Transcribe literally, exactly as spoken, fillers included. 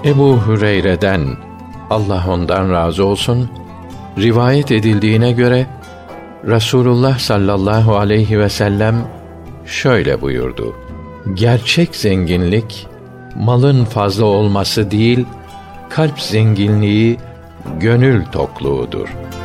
Ebu Hüreyre'den, Allah ondan razı olsun, rivayet edildiğine göre Rasulullah sallallahu aleyhi ve sellem şöyle buyurdu: Gerçek zenginlik malın fazla olması değil, kalp zenginliği, gönül tokluğudur.